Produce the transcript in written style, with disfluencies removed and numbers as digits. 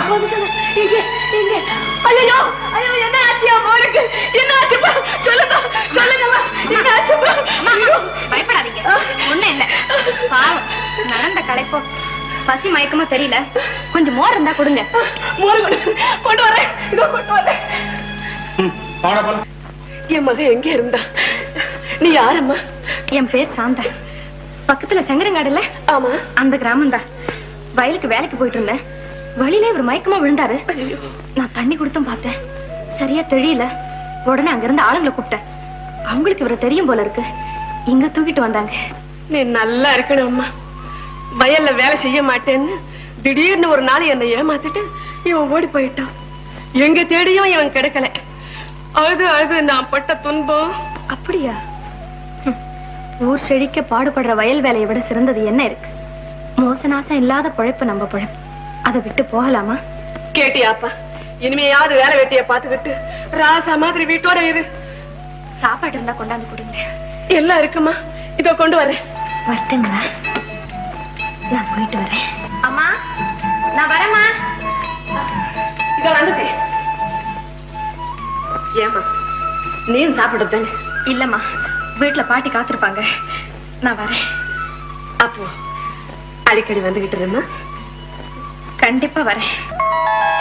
ஐயோ ஐயோ என்ன ஆச்சு அவனுக்கு என்ன ஆச்சுப்பா சொல்லுங்க சொல்லுங்கம்மா என்ன ஆச்சுப்பா பயப்படாதீங்க ஒண்ணும் இல்ல பாவம் நடந்த களைப்போ பசி மயக்கமா தெரியல கொஞ்சம் மோர் இருந்தா கொடுங்க மோர் கொண்டு வரேன் இதோ கொண்டு வரேன் என் மகன் எங்க இருந்தா நீ யாரம்மா என் பேர் சாந்தா பக்கத்துல செங்கரங்காடுல ஆமா அந்த கிராமம் தான் வயலுக்கு வேலைக்கு போயிட்டு இருந்தேன் வழியில இவர் மயக்கமா விழுந்தாரு நான் தண்ணி கொடுத்தும் பார்த்தேன் சரியா தெரியல உடனே அங்க இருந்து ஆளுங்களை கூப்பிட்டேன் அவங்களுக்கு இவரை தெரியும் போல இருக்கு இங்க தூக்கிட்டு வந்தாங்க நீ நல்லா இருக்கணும் அம்மா வயல்ல வேலை செய்ய மாட்டேன்னு திடீர்னு ஒரு நாள் என்னை ஏமாத்திட்டு இவன் ஓடி போயிட்டான் எங்க தேடியும் இவன் கிடைக்கல அழுது அழுது நான் பட்ட துன்பம் அப்படியா ஊர் செழிக்க பாடுபடுற வயல் வேலையை விட சிறந்தது என்ன இருக்கு மோசநாசம் இல்லாத பழைப்பு நம்ம பழைப்பு அதை விட்டு போகலாமா கேட்டியாப்பா இனிமையாவது வேலை வெட்டிய பாத்துக்கிட்டு ராசா மாதிரி வீட்டோட இரு சாப்பாடு இருந்தா கொண்டாந்து கொடுங்க எல்லாம் இருக்குமா இதோ கொண்டு வரேன் வரட்டுங்களா நான் போயிட்டு வரேன் அம்மா நான் வரேம்மா இதோ வந்துட்டேன் ஏமா நீயும் சாப்பிடுதானே இல்லம்மா வீட்டுல பாட்டி காத்திருப்பாங்க நான் வரேன் அப்போ அடிக்கடி வந்துகிட்டு இருமா கண்டிப்பா வரேன்